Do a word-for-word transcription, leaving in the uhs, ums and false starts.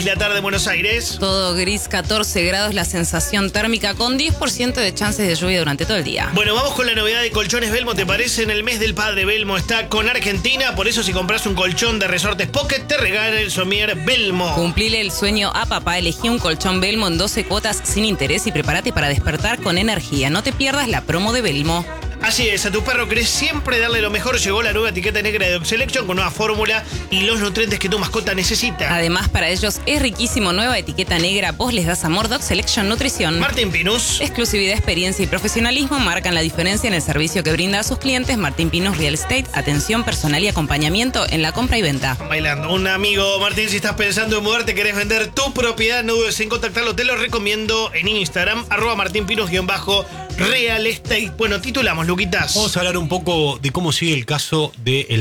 la tarde en Buenos Aires. Todo gris, catorce grados la sensación térmica con diez por ciento de chances de lluvia durante todo el día. Bueno, vamos con la novedad de Colchones Belmo, ¿te parece? En el mes del padre, Belmo está con Argentina, por eso si compras un colchón de Resortes Pocket, te regala el somier Belmo. Cumplile el sueño a papá, elegí un colchón Belmo en doce cuotas sin interés y prepárate para despertar con energía. No te pierdas la promo de Belmo. Así es, a tu perro querés siempre darle lo mejor. Llegó la nueva etiqueta negra de Dog Selection con nueva fórmula y los nutrientes que tu mascota necesita. Además, para ellos es riquísimo, nueva etiqueta negra. Vos les das amor, Dog Selection Nutrición. Martín Pinus. Exclusividad, experiencia y profesionalismo marcan la diferencia en el servicio que brinda a sus clientes. Martín Pinus Real Estate, atención personal y acompañamiento en la compra y venta. Bailando. Un amigo, Martín, si estás pensando en mudarte, querés vender tu propiedad, no dudes en contactarlo. Te lo recomiendo en Instagram, arroba Martín Pinus guión bajo Real Estate. Bueno, titulamos, Luquitas. Vamos a hablar un poco de cómo sigue el caso de el